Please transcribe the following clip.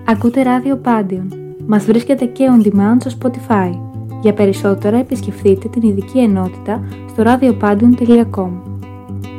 Ακούτε ράδιο Pandion. Μας βρίσκεται και on demand στο Spotify. Για περισσότερα επισκεφτείτε την ειδική ενότητα στο radiopandion.com.